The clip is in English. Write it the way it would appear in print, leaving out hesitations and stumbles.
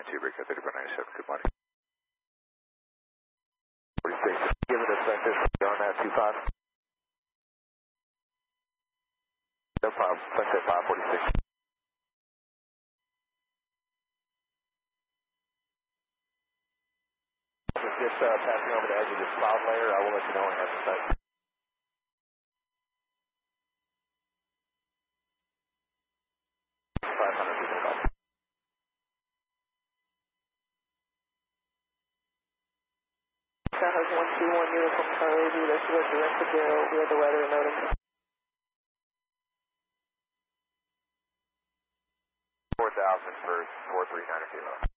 30.92, break at 30.97, good morning. 46, give it a second, on that 25. No problem, sunset 546. Just passing over the edge of this cloud layer, I will let you know when I have the sight. San Jose 121 Uniform Charlie, we are direct to Gale, we have the weather and notice. 4,000 for 4392.